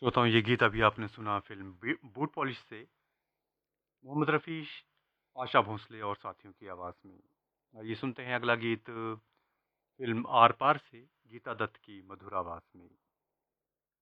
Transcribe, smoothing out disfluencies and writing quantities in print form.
श्रोताओं, ये गीत अभी आपने सुना फ़िल्म बूट पॉलिश से मोहम्मद रफ़ी, आशा भोसले और साथियों की आवाज़ में। आइए सुनते हैं अगला गीत फ़िल्म आर पार से गीता दत्त की मधुर आवाज़ में।